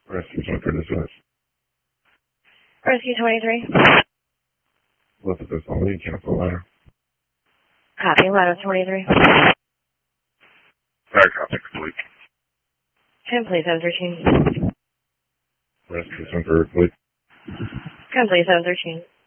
Rescue Center dismissed. Rescue 23. Elizabeth, only cancel letter. Copy, ladder 23. Fire traffic complete. 10, please, 713. Rescue Center complete. 10, please, 713.